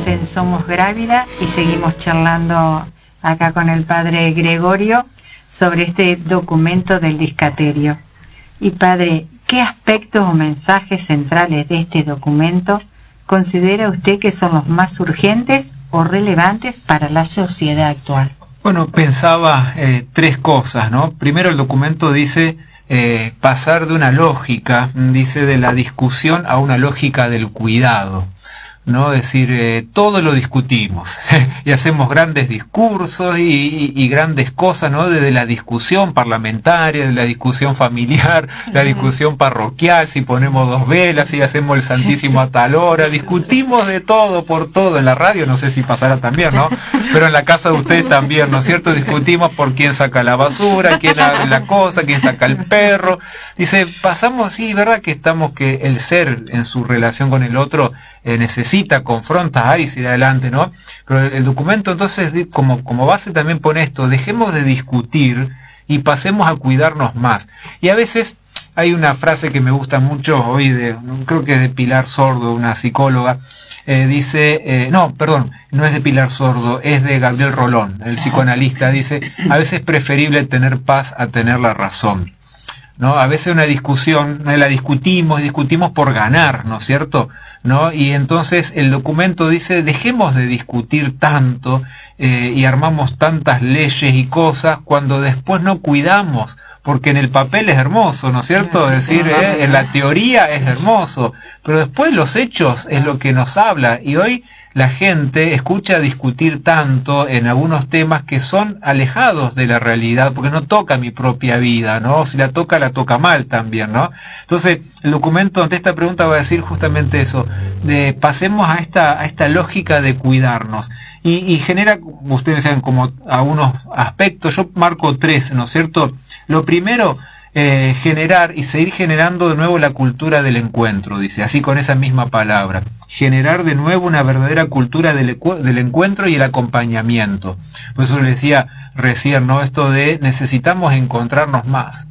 Estamos en Somos Grávida y seguimos charlando acá con el padre Gregorio sobre este documento del discaterio. Y padre, ¿qué aspectos o mensajes centrales de este documento considera usted que son los más urgentes o relevantes para la sociedad actual? Bueno, pensaba tres cosas, ¿no? Primero, el documento dice pasar de una lógica, dice, de la discusión a una lógica del cuidado, ¿no? Es decir, todo lo discutimos y hacemos grandes discursos y grandes cosas, ¿no? Desde la discusión parlamentaria, de la discusión familiar, la discusión parroquial, si ponemos 2 velas, si hacemos el Santísimo a tal hora, discutimos de todo por todo. En la radio no sé si pasará también, ¿no? Pero en la casa de ustedes también, ¿no es cierto? Discutimos por quién saca la basura, quién abre la cosa, quién saca el perro. Dice, pasamos, sí, ¿verdad? Que estamos, que el ser en su relación con el otro necesita, confronta, y seguir adelante, ¿no? Pero el documento entonces como base también pone esto: dejemos de discutir y pasemos a cuidarnos más. Y a veces hay una frase que me gusta mucho hoy, creo que es de Pilar Sordo, una psicóloga, dice, no es de Pilar Sordo, es de Gabriel Rolón, el psicoanalista, dice, a veces es preferible tener paz a tener la razón, ¿no? A veces una discusión, la discutimos por ganar, ¿no es cierto? ¿No? Y entonces el documento dice, dejemos de discutir tanto y armamos tantas leyes y cosas cuando después no cuidamos, porque en el papel es hermoso, ¿no es cierto? Es decir, en la teoría es hermoso, pero después los hechos es lo que nos habla. Y hoy la gente escucha discutir tanto en algunos temas que son alejados de la realidad, porque no toca mi propia vida, ¿no? Si la toca mal también, ¿no? Entonces, el documento ante esta pregunta va a decir justamente eso, de pasemos a esta lógica de cuidarnos. Y genera, ustedes saben, como algunos aspectos, yo marco 3, ¿no es cierto? Lo primero, generar y seguir generando de nuevo la cultura del encuentro, dice, así con esa misma palabra. Generar de nuevo una verdadera cultura del encuentro y el acompañamiento. Por eso le decía recién, ¿no? Esto de necesitamos encontrarnos más.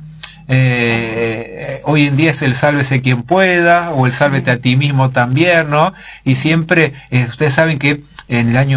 Hoy en día es el sálvese quien pueda, o el sálvete a ti mismo también, ¿no? Y siempre, ustedes saben que en el año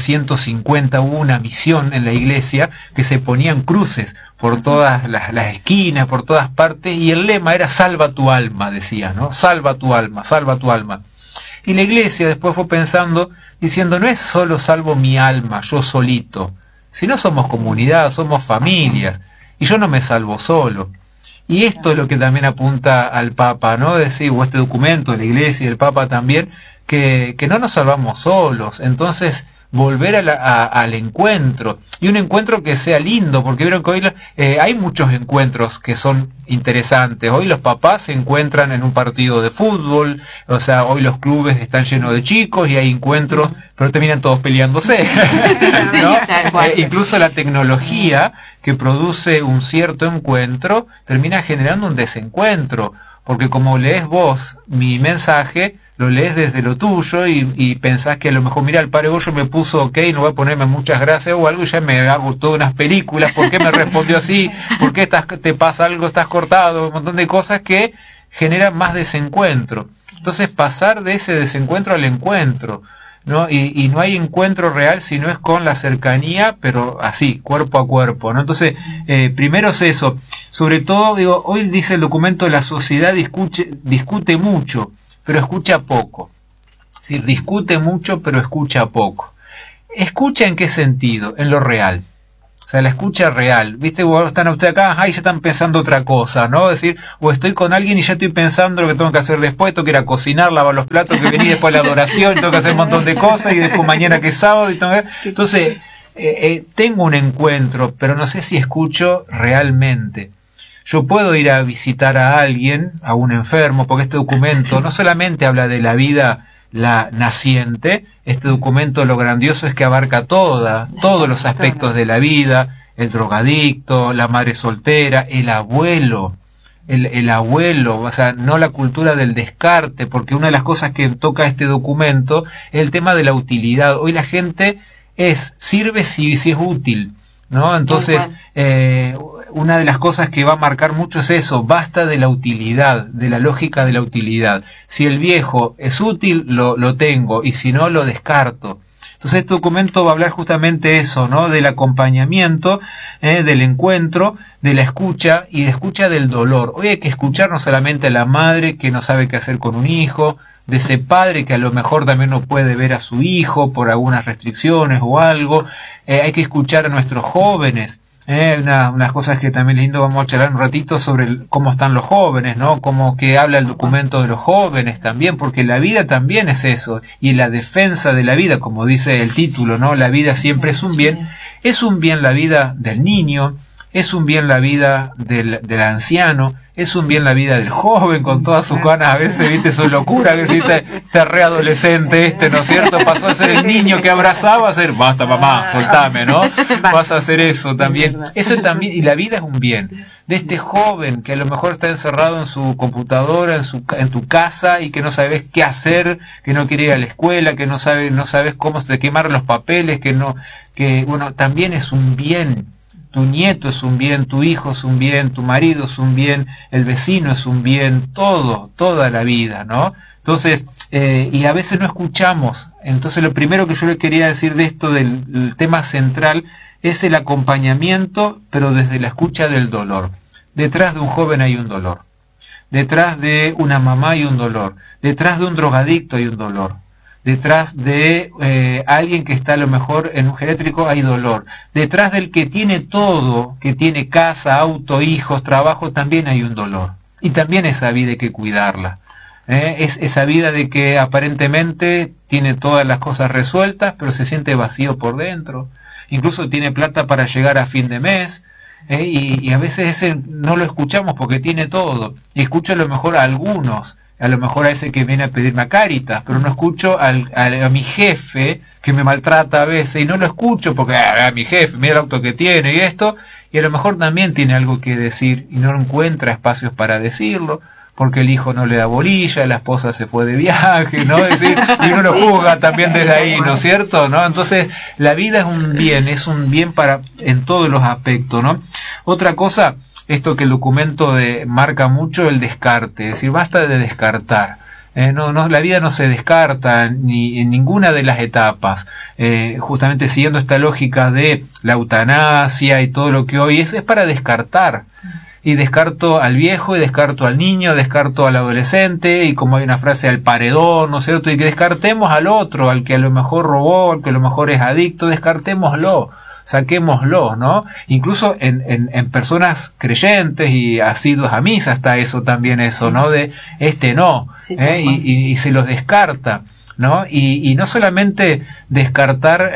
1950 hubo una misión en la iglesia que se ponían cruces por todas las esquinas, por todas partes, y el lema era salva tu alma, decía, ¿no? Salva tu alma, salva tu alma. Y la iglesia después fue pensando, diciendo, no es solo salvo mi alma, yo solito, sino somos comunidad, somos familias, y yo no me salvo solo. Y esto es lo que también apunta al Papa, ¿no? Decir, o este documento de la Iglesia y el Papa también, que no nos salvamos solos. Entonces, volver al encuentro, y un encuentro que sea lindo, porque vieron que hoy hay muchos encuentros que son interesantes. Hoy los papás se encuentran en un partido de fútbol, o sea, hoy los clubes están llenos de chicos y hay encuentros, pero terminan todos peleándose, ¿no? Incluso la tecnología que produce un cierto encuentro termina generando un desencuentro, porque como lees vos mi mensaje, lo lees desde lo tuyo y pensás que a lo mejor, mira, el padre Goyo me puso ok, no voy a ponerme muchas gracias o algo, y ya me hago todas unas películas, ¿por qué me respondió así? ¿Por qué te pasa algo? ¿Estás cortado? Un montón de cosas que generan más desencuentro. Entonces, pasar de ese desencuentro al encuentro, ¿no? Y no hay encuentro real si no es con la cercanía, pero así, cuerpo a cuerpo, ¿no? Entonces, primero es eso. Sobre todo, digo, hoy dice el documento, la sociedad discute mucho, pero escucha poco. Es decir, discute mucho, pero escucha poco. ¿Escucha en qué sentido? En lo real. O sea, la escucha real. ¿Viste? O están ustedes acá, y ya están pensando otra cosa, ¿no? Es decir, o estoy con alguien y ya estoy pensando lo que tengo que hacer después, tengo que ir a cocinar, lavar los platos, que venir después a la adoración, tengo que hacer un montón de cosas, y después mañana que es sábado, y tengo que... Entonces, tengo un encuentro, pero no sé si escucho realmente. Yo puedo ir a visitar a alguien, a un enfermo, porque este documento no solamente habla de la vida, la naciente, este documento lo grandioso es que abarca todos los aspectos de la vida, el drogadicto, la madre soltera, el abuelo, o sea, no la cultura del descarte, porque una de las cosas que toca este documento es el tema de la utilidad. Hoy la gente sirve si es útil. ¿no? Entonces, una de las cosas que va a marcar mucho es eso, basta de la utilidad, de la lógica de la utilidad. Si el viejo es útil, lo tengo, y si no, lo descarto. Entonces este documento va a hablar justamente eso, ¿no? Del acompañamiento, del encuentro, de la escucha y de escucha del dolor. Hoy hay que escuchar no solamente a la madre que no sabe qué hacer con un hijo, de ese padre que a lo mejor también no puede ver a su hijo por algunas restricciones o algo. Hay que escuchar a nuestros jóvenes. Unas cosas que también es lindo, vamos a charlar un ratito sobre cómo están los jóvenes, ¿no? Cómo que habla el documento de los jóvenes también, porque la vida también es eso, y la defensa de la vida, como dice el título, ¿no? La vida siempre es un bien la vida del niño, es un bien la vida del anciano, es un bien la vida del joven con todas sus ganas, a veces, viste, su locura, que si este readolescente ¿no es cierto? Pasó a ser el niño que abrazaba a ser, basta mamá, soltame, ¿no? Vas a hacer eso también. Eso también, y la vida es un bien. De este joven que a lo mejor está encerrado en su computadora, en tu casa, y que no sabes qué hacer, que no quiere ir a la escuela, que no sabes cómo se quemar los papeles, bueno, también es un bien. Tu nieto es un bien, tu hijo es un bien, tu marido es un bien, el vecino es un bien, toda la vida, ¿no? Entonces, y a veces no escuchamos. Entonces lo primero que yo le quería decir de esto, del tema central, es el acompañamiento, pero desde la escucha del dolor. Detrás de un joven hay un dolor. Detrás de una mamá hay un dolor. Detrás de un drogadicto hay un dolor. Detrás de alguien que está a lo mejor en un geriátrico hay dolor. Detrás del que tiene todo, que tiene casa, auto, hijos, trabajo, también hay un dolor. Y también esa vida hay que cuidarla. Es esa vida de que aparentemente tiene todas las cosas resueltas, pero se siente vacío por dentro. Incluso tiene plata para llegar a fin de mes. Y a veces ese no lo escuchamos porque tiene todo. Y escucho a lo mejor a algunos. A lo mejor a ese que viene a pedirme a Cáritas, pero no escucho a mi jefe que me maltrata a veces, y no lo escucho porque a mi jefe, mira el auto que tiene y esto, y a lo mejor también tiene algo que decir y no encuentra espacios para decirlo, porque el hijo no le da bolilla, la esposa se fue de viaje, ¿no? Es decir, y uno lo juzga también desde ahí, ¿no es cierto? ¿No? Entonces, la vida es un bien en todos los aspectos, ¿no? Otra cosa, esto que el documento marca mucho, el descarte, es decir, basta de descartar. La vida no se descarta ni en ninguna de las etapas. Justamente siguiendo esta lógica de la eutanasia y todo lo que hoy es para descartar. Y descarto al viejo, y descarto al niño, descarto al adolescente, y como hay una frase, al paredón, ¿no es cierto? Y que descartemos al otro, al que a lo mejor robó, al que a lo mejor es adicto, descartémoslo. Saquémoslo, ¿no? Incluso en personas creyentes y asiduos a misa está eso también, eso, ¿no? De no, sí, y se los descarta, ¿no? Y no solamente descartar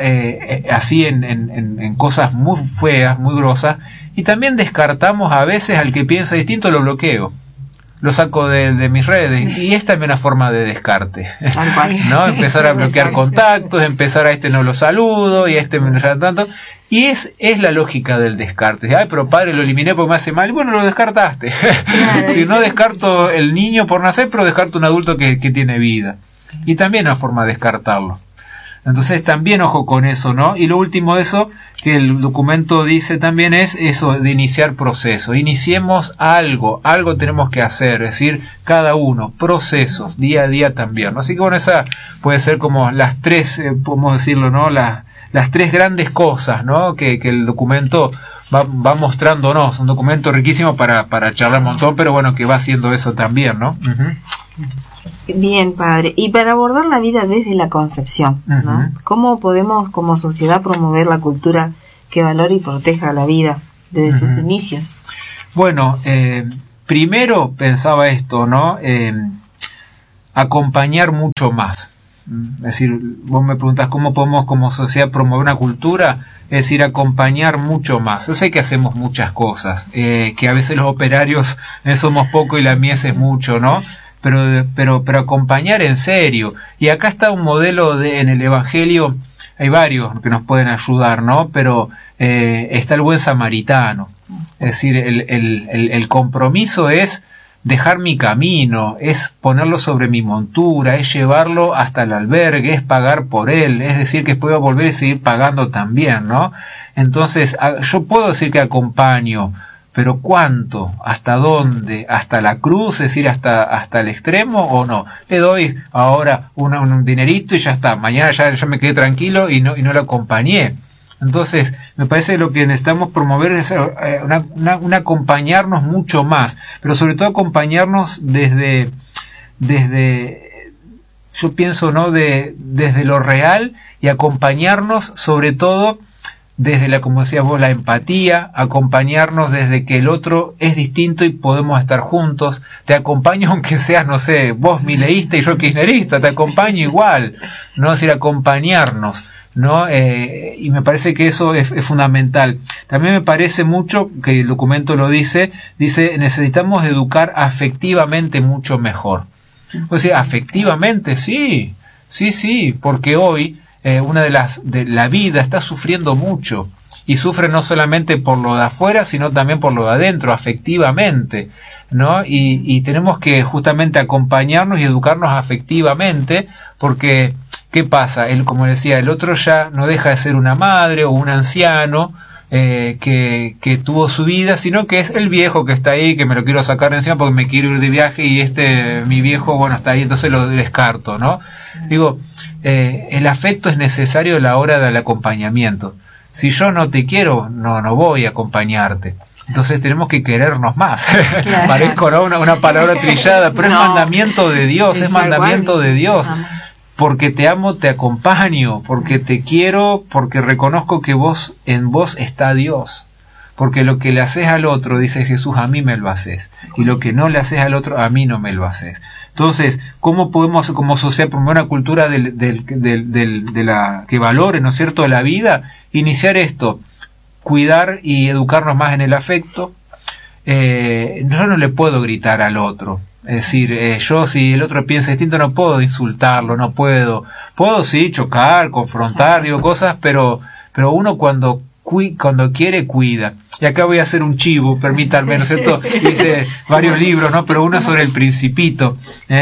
así en cosas muy feas, muy grosas, y también descartamos a veces al que piensa distinto, lo bloqueo. Lo saco de mis redes, y es también una forma de descarte, ¿no? Empezar a bloquear contactos, empezar a no lo saludo, y a me lo llama tanto, y es la lógica del descarte. Ay, pero padre, lo eliminé porque me hace mal, y bueno, lo descartaste. Claro, si no descarto el niño por nacer, pero descarto un adulto que tiene vida, y también una forma de descartarlo. Entonces también ojo con eso, ¿no? Y lo último de eso, que el documento dice también, es eso de iniciar procesos. Iniciemos algo tenemos que hacer, es decir, cada uno, procesos, día a día también, ¿no? Así que bueno, esa puede ser como las tres, podemos decirlo, ¿no? Las tres grandes cosas, ¿no? Que el documento va mostrándonos. Un documento riquísimo para charlar un montón, pero bueno, que va haciendo eso también, ¿no? Uh-huh. Bien, padre. Y para abordar la vida desde la concepción, ¿no? Uh-huh. ¿Cómo podemos como sociedad promover la cultura que valore y proteja la vida desde sus inicios? Bueno, primero pensaba esto, ¿no? Acompañar mucho más. Es decir, vos me preguntás cómo podemos como sociedad promover una cultura, es decir, acompañar mucho más. Yo sé que hacemos muchas cosas, que a veces los operarios somos poco y la mies es mucho, ¿no? Pero acompañar en serio. Y acá está un modelo en el Evangelio, hay varios que nos pueden ayudar, ¿no? Pero está el buen samaritano. Es decir, el compromiso es dejar mi camino, es ponerlo sobre mi montura, es llevarlo hasta el albergue, es pagar por él, es decir, que puedo volver y seguir pagando también, ¿no? Entonces, yo puedo decir que acompaño, pero ¿cuánto? ¿Hasta dónde? ¿Hasta la cruz? Es decir, hasta el extremo o no. Le doy ahora un dinerito y ya está. Mañana ya me quedé tranquilo y no lo acompañé. Entonces, me parece que lo que necesitamos promover es un acompañarnos mucho más, pero sobre todo acompañarnos desde yo pienso, ¿no? Desde lo real, y acompañarnos sobre todo desde como decías vos, la empatía, acompañarnos desde que el otro es distinto y podemos estar juntos. Te acompaño aunque seas, no sé, vos mileísta y yo kirchnerista, te acompaño igual, ¿no? Es decir, acompañarnos, ¿no? Y me parece que eso es fundamental. También me parece mucho, que el documento lo dice, necesitamos educar afectivamente mucho mejor. O sea, afectivamente sí, porque hoy una de la vida está sufriendo mucho, y sufre no solamente por lo de afuera, sino también por lo de adentro, afectivamente, ¿no? Y tenemos que justamente acompañarnos y educarnos afectivamente, porque ¿qué pasa? Como decía, el otro ya no deja de ser una madre o un anciano que tuvo su vida, sino que es el viejo que está ahí, que me lo quiero sacar de encima porque me quiero ir de viaje, y mi viejo, bueno, está ahí, entonces lo descarto, ¿no? Digo, el afecto es necesario a la hora del acompañamiento. Si yo no te quiero, no voy a acompañarte. Entonces tenemos que querernos más. Claro. Parezco, ¿no? una palabra trillada, pero es mandamiento de Dios, es mandamiento de Dios. Porque te amo, te acompaño, porque te quiero, porque reconozco que en vos está Dios. Porque lo que le haces al otro, dice Jesús, a mí me lo haces. Y lo que no le haces al otro, a mí no me lo haces. Entonces, ¿cómo podemos como sociedad promover una cultura de la que valore, ¿no es cierto?, la vida? Iniciar esto, cuidar y educarnos más en el afecto. Yo no le puedo gritar al otro. Es decir, yo si el otro piensa distinto no puedo insultarlo, no puedo. Puedo sí chocar, confrontar, digo cosas, pero uno cuando quiere, cuida. Y acá voy a hacer un chivo, permítanme, ¿no es cierto? Dice varios libros, ¿no? Pero uno sobre el Principito,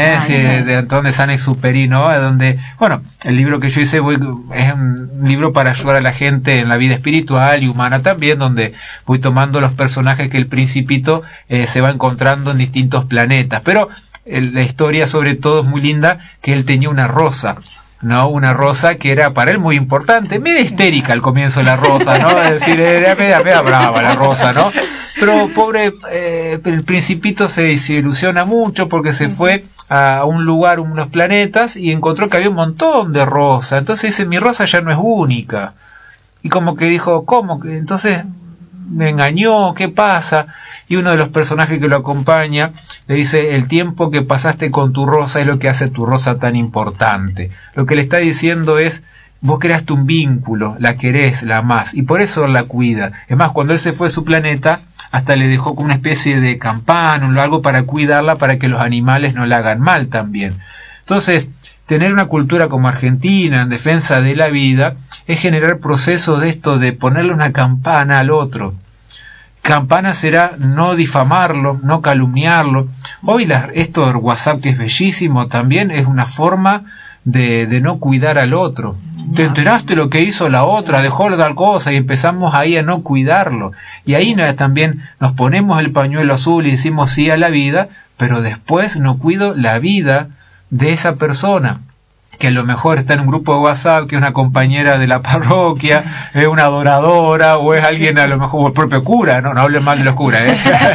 de Antoine de Saint-Exupéry, ¿no? Donde, bueno, el libro que yo hice es un libro para ayudar a la gente en la vida espiritual y humana también, donde voy tomando los personajes que el Principito se va encontrando en distintos planetas. Pero la historia sobre todo es muy linda, que él tenía una rosa, ¿no? Una rosa que era para él muy importante, media histérica al comienzo de la rosa, ¿no? Es decir, era media brava la rosa, ¿no? Pero pobre, el Principito se desilusiona mucho porque se fue a un lugar, unos planetas, y encontró que había un montón de rosas. Entonces dice, mi rosa ya no es única. Y como que dijo, ¿cómo que? Entonces me engañó, ¿qué pasa? Y uno de los personajes que lo acompaña le dice, el tiempo que pasaste con tu rosa es lo que hace tu rosa tan importante. Lo que le está diciendo es, vos creaste un vínculo, la querés, la amás, y por eso la cuida. Es más, cuando él se fue a su planeta, hasta le dejó como una especie de campana o algo para cuidarla, para que los animales no la hagan mal también. Entonces, tener una cultura como Argentina en defensa de la vida es generar procesos de esto, de ponerle una campana al otro. Campana será no difamarlo, no calumniarlo. Hoy esto de WhatsApp, que es bellísimo, también es una forma de no cuidar al otro. ¿Te enteraste lo que hizo la otra? Dejó tal cosa, y empezamos ahí a no cuidarlo. Y ahí también nos ponemos el pañuelo azul y decimos sí a la vida, pero después no cuido la vida de esa persona, que a lo mejor está en un grupo de WhatsApp, que es una compañera de la parroquia, es una adoradora, o es alguien a lo mejor, o el propio cura, no hablen mal de los curas,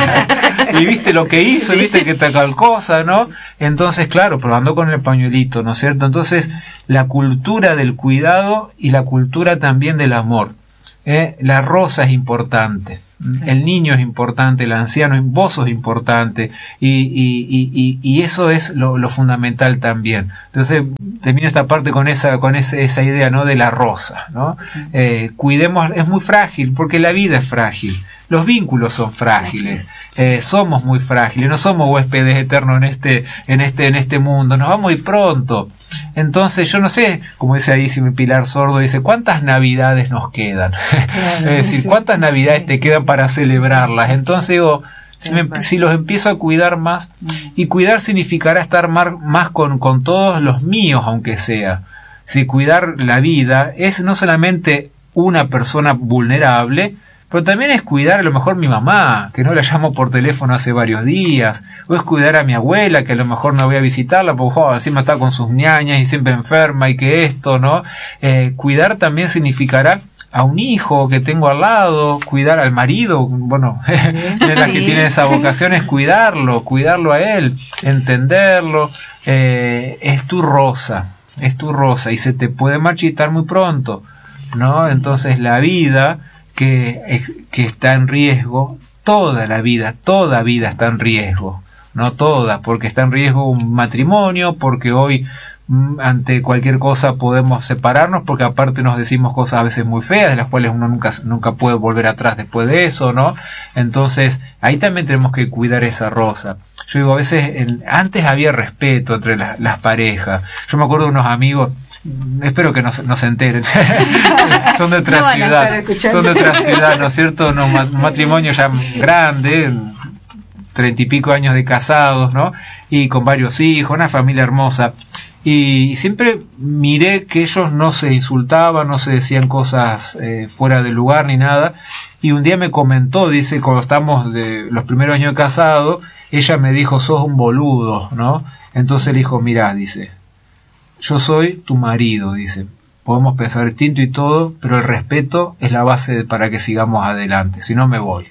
y viste lo que hizo, y viste que tal cosa, ¿no? Entonces, claro, probando con el pañuelito, ¿no es cierto? Entonces, la cultura del cuidado y la cultura también del amor. La rosa es importante. El niño es importante, el anciano, vos sos importante, y eso es lo fundamental también. Entonces termino esta parte con esa idea, ¿no?, de la rosa, ¿no? Cuidemos, es muy frágil, porque la vida es frágil, los vínculos son frágiles, somos muy frágiles, no somos huéspedes eternos en este mundo, nos vamos muy pronto. Entonces yo no sé, como dice ahí Pilar Sordo, dice, ¿cuántas navidades nos quedan? Claro, es decir, ¿cuántas navidades te quedan para celebrarlas? Entonces digo, Si los empiezo a cuidar más, y cuidar significará estar más con todos los míos, aunque sea. Si cuidar la vida es no solamente una persona vulnerable, pero también es cuidar a lo mejor mi mamá, que no la llamo por teléfono hace varios días, o es cuidar a mi abuela, que a lo mejor no voy a visitarla, porque encima está con sus ñañas y siempre enferma y que esto, ¿no? Cuidar también significará a un hijo que tengo al lado, cuidar al marido, bueno, la que tiene esa vocación es cuidarlo a él, entenderlo, es tu rosa y se te puede marchitar muy pronto, ¿no? Entonces la vida que está en riesgo, toda vida está en riesgo, no toda, porque está en riesgo un matrimonio, porque hoy ante cualquier cosa podemos separarnos, porque aparte nos decimos cosas a veces muy feas, de las cuales uno nunca puede volver atrás después de eso, ¿no? Entonces, ahí también tenemos que cuidar esa rosa. Yo digo, a veces, antes había respeto entre las parejas. Yo me acuerdo de unos amigos, espero que no se enteren, son de otra ciudad, ¿no es cierto? Un matrimonio ya grande, 30 y pico años de casados, ¿no? Y con varios hijos, una familia hermosa. Y siempre miré que ellos no se insultaban, no se decían cosas fuera de lugar ni nada. Y un día me comentó, dice, cuando estamos de los primeros años de casado, ella me dijo, sos un boludo, ¿no? Entonces le dijo, mirá, dice, yo soy tu marido, dice, podemos pensar distinto y todo, pero el respeto es la base para que sigamos adelante, si no me voy,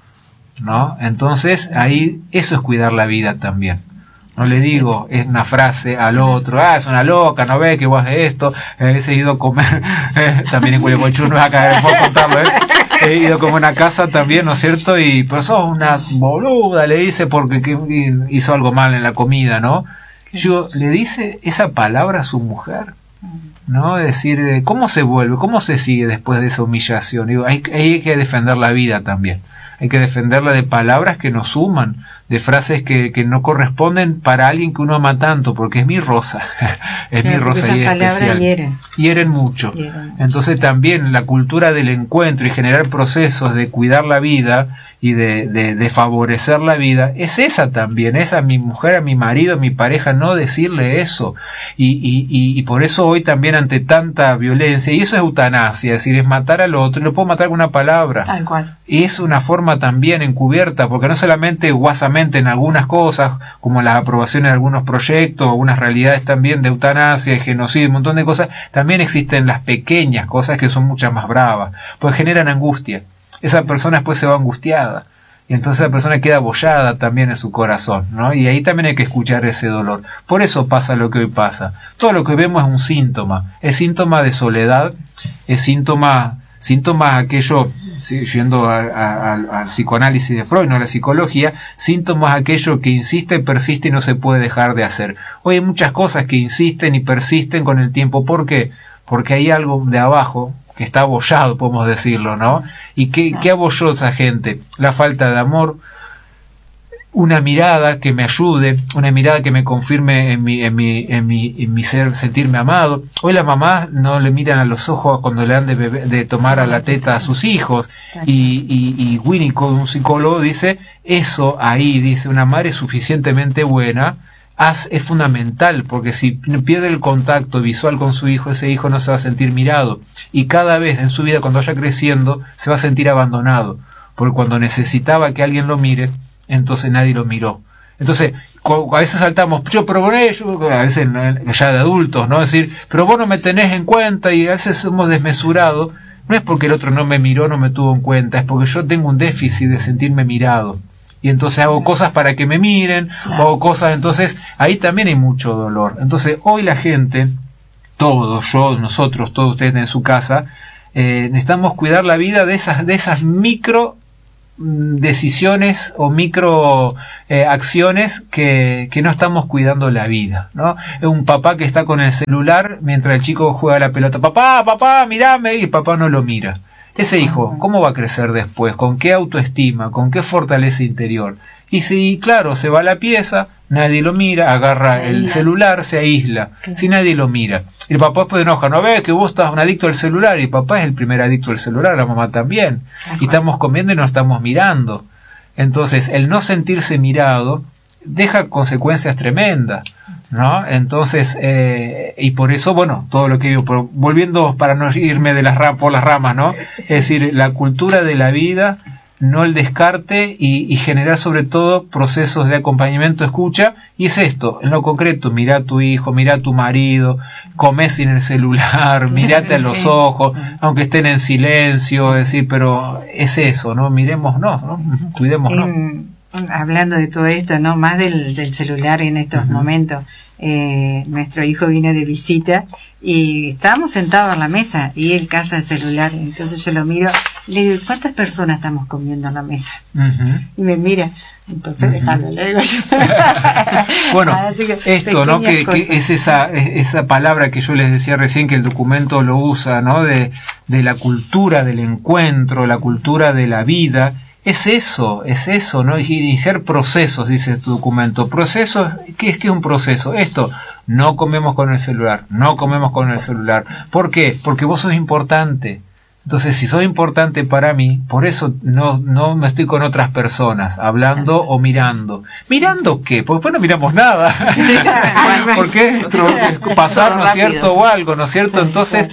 ¿no? Entonces ahí eso es cuidar la vida también. No le digo, es una frase al otro, es una loca, no ve que vos haces esto, a veces he ido a comer, también en Culiacochú no es acá, puedo contarlo, he ido como a una casa también, ¿no es cierto? Y pues sos una boluda, le dice, porque hizo algo mal en la comida, ¿no? Yo, le dice esa palabra a su mujer, ¿no? Es decir, ¿cómo se vuelve? ¿Cómo se sigue después de esa humillación? Digo, hay que defender la vida también. Hay que defenderla de palabras que nos suman, de frases que no corresponden para alguien que uno ama tanto, porque es mi rosa, mi rosa y es especial. Hieren mucho. Entonces también la cultura del encuentro y generar procesos de cuidar la vida y de favorecer la vida, es esa también, es a mi mujer, a mi marido, a mi pareja, no decirle eso. Y por eso hoy también ante tanta violencia, y eso es eutanasia, es decir, es matar al otro, y lo puedo matar con una palabra. Tal cual. Y es una forma también encubierta, porque no solamente guasamente en algunas cosas, como la aprobación de algunos proyectos, algunas realidades también de eutanasia, de genocidio, un montón de cosas, también existen las pequeñas cosas que son muchas más bravas, pues generan angustia. Esa persona después se va angustiada, y entonces esa persona queda abollada también en su corazón, ¿no? Y ahí también hay que escuchar ese dolor. Por eso pasa lo que hoy pasa. Todo lo que vemos es un síntoma, es síntoma de soledad, es síntoma aquello, yendo al psicoanálisis de Freud, no a la psicología, síntomas aquello que insiste, persiste y no se puede dejar de hacer. Hoy hay muchas cosas que insisten y persisten con el tiempo. ¿Por qué? Porque hay algo de abajo que está abollado, podemos decirlo, ¿no? ¿Y qué abolló esa gente? La falta de amor, una mirada que me ayude, una mirada que me confirme en mi ser, sentirme amado. Hoy las mamás no le miran a los ojos cuando le dan de tomar a la teta a sus hijos, y Winnicott, un psicólogo, dice eso ahí, dice, una madre suficientemente buena es fundamental, porque si pierde el contacto visual con su hijo, ese hijo no se va a sentir mirado, y cada vez en su vida, cuando vaya creciendo, se va a sentir abandonado, porque cuando necesitaba que alguien lo mire, entonces nadie lo miró. Entonces, a veces saltamos, pero a veces ya de adultos, ¿no? Es decir, pero vos no me tenés en cuenta, y a veces somos desmesurados. No es porque el otro no me miró, no me tuvo en cuenta, es porque yo tengo un déficit de sentirme mirado. Y entonces hago cosas para que me miren, hago cosas, entonces ahí también hay mucho dolor. Entonces hoy la gente, todos, yo, nosotros, todos ustedes en su casa, necesitamos cuidar la vida de esas micro decisiones o micro acciones que no estamos cuidando la vida, ¿no? Es un papá que está con el celular mientras el chico juega a la pelota. Papá, mírame, y papá no lo mira. Ese hijo, ¿cómo va a crecer después? ¿Con qué autoestima? ¿Con qué fortaleza interior? Y si, claro, se va a la pieza, nadie lo mira, agarra el celular, se aísla, si nadie lo mira. Y el papá después enoja, ¿no ves que vos estás un adicto al celular? Y papá es el primer adicto al celular, la mamá también. Y estamos comiendo y no estamos mirando. Entonces, el no sentirse mirado deja consecuencias tremendas, ¿no? Entonces, y por eso, bueno, todo lo que digo, pero volviendo para no irme de por las ramas, ¿no? Es decir, la cultura de la vida, no el descarte y generar sobre todo procesos de acompañamiento, escucha, y es esto, en lo concreto, mira a tu hijo, mira a tu marido, come sin el celular, mírate a los ojos, aunque estén en silencio, es decir, pero es eso, ¿no? Mirémonos, ¿no? Cuidémonos. Hablando de todo esto, ¿no? Más del celular en estos momentos. Nuestro hijo vino de visita y estábamos sentados a la mesa y él caza el celular, entonces yo lo miro y le digo, ¿cuántas personas estamos comiendo en la mesa? Y me mira, entonces déjalo, le digo yo. Bueno, esto, ¿no? Que es esa palabra que yo les decía recién, que el documento lo usa, ¿no? De la cultura del encuentro, la cultura de la vida. Es eso, ¿no? Iniciar procesos, dice tu documento. Procesos, ¿qué es un proceso? Esto, no comemos con el celular. ¿Por qué? Porque vos sos importante. Entonces, si sos importante para mí, por eso no me estoy con otras personas, hablando o mirando. ¿Mirando qué? Porque después no miramos nada. Porque es pasar, ¿no es cierto? O algo, ¿no es cierto? Entonces,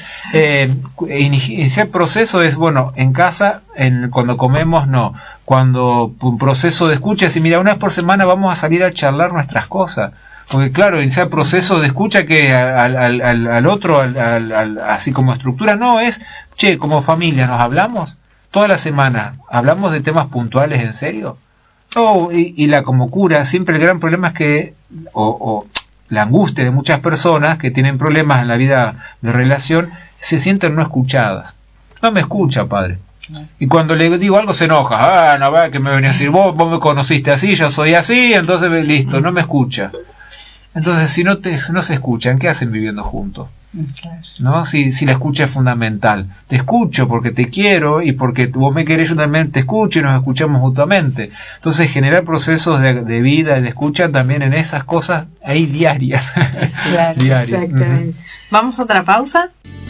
iniciar proceso es, bueno, en casa, cuando comemos, no. Cuando un proceso de escucha, si mira, una vez por semana vamos a salir a charlar nuestras cosas. Porque claro, iniciar proceso de escucha que al otro, así como estructura, no es, che, como familia, ¿nos hablamos? Toda la semana, ¿hablamos de temas puntuales en serio? No, y la como cura, siempre el gran problema es que, o la angustia de muchas personas que tienen problemas en la vida de relación, se sienten no escuchadas. No me escucha, padre. Y cuando le digo algo se enoja. No va, que me venía a decir, vos me conociste así, yo soy así, entonces listo, no me escucha. Entonces, si no se escuchan, ¿qué hacen viviendo juntos? ¿No? Si la escucha es fundamental. Te escucho porque te quiero y porque vos me querés, yo también te escucho y nos escuchamos mutuamente. Entonces, generar procesos de vida y de escucha también en esas cosas ahí diarias. Claro, diarias. Exactamente. ¿Vamos a otra pausa?